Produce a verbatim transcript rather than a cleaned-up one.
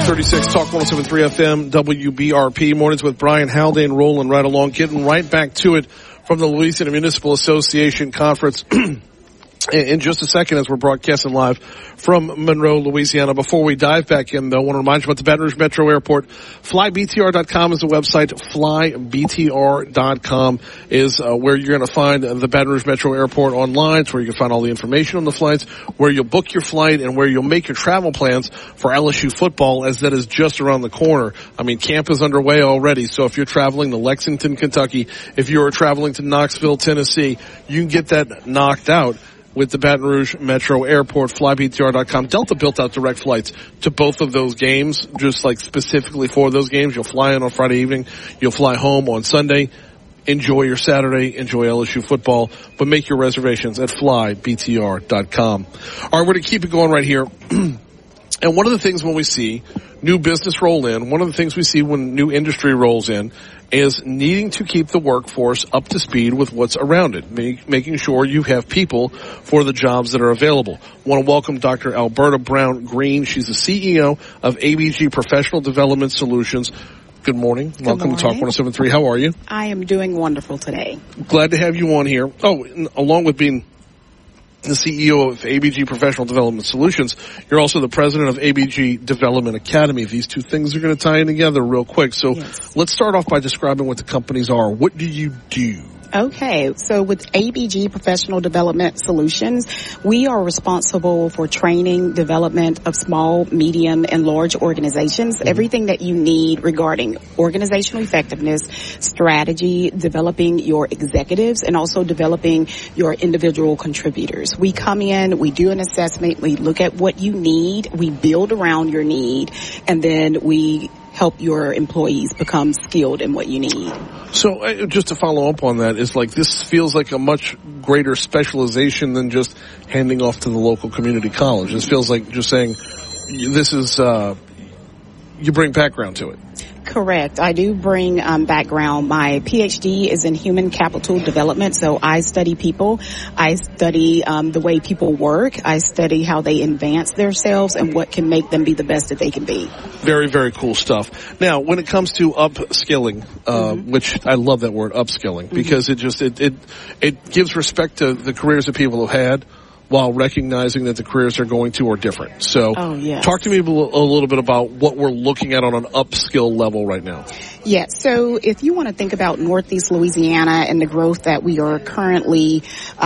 thirty-six, Talk one oh seven point three F M, W B R P. Mornings with Brian Haldane, rolling right along, getting right back to it from the Louisiana Municipal Association Conference. In just a second, as we're broadcasting live from Monroe, Louisiana. Before we dive back in, though, I want to remind you about the Baton Rouge Metro Airport. fly B T R dot com is the website. fly B T R dot com is uh, where you're going to find the Baton Rouge Metro Airport online. It's where you can find all the information on the flights, where you'll book your flight, and where you'll make your travel plans for L S U football, as that is just around the corner. I mean, camp is underway already, so if you're traveling to Lexington, Kentucky, if you're traveling to Knoxville, Tennessee, you can get that knocked out with the Baton Rouge Metro Airport. fly B T R dot com. Delta built out direct flights to both of those games, just like specifically for those games. You'll fly in on Friday evening. You'll fly home on Sunday. Enjoy your Saturday. Enjoy L S U football. But make your reservations at fly B T R dot com. All right, we're going to keep it going right here. And one of the things when we see new business roll in, one of the things we see when new industry rolls in is needing to keep the workforce up to speed with what's around it, make, making sure you have people for the jobs that are available. I want to welcome Doctor Alberta Brown Green. She's the C E O of A B G Professional Development Solutions. Good morning. Good welcome morning. to Talk one oh seven point three. How are you? I am doing wonderful today. Glad to have you on here. Oh, and along with being the C E O of A B G Professional Development Solutions, you're also the president of A B G Development Academy. These two things are going to tie in together real quick. So yes. Let's start off by describing what the companies are. What do you do? Okay, so with A B G Professional Development Solutions, we are responsible for training, development of small, medium, and large organizations. Mm-hmm. Everything that you need regarding organizational effectiveness, strategy, developing your executives, and also developing your individual contributors. We come in, we do an assessment, we look at what you need, we build around your need, and then we help your employees become skilled in what you need. So uh, just to follow up on that, is like this feels like a much greater specialization than just handing off to the local community college. This feels like just saying this is, uh, you bring background to it. Correct. I do bring um, background. My P H D is in human capital development, so I study people. I study um, the way people work. I study how they advance themselves and what can make them be the best that they can be. Very, very cool stuff. Now, when it comes to upskilling, uh, mm-hmm. which I love that word, upskilling, mm-hmm. because it just it, it it gives respect to the careers that people have had, while recognizing that the careers they're going to are different. So oh, yes. Talk to me a little bit about what we're looking at on an upskill level right now. Yeah, so if you want to think about Northeast Louisiana and the growth that we are currently uh,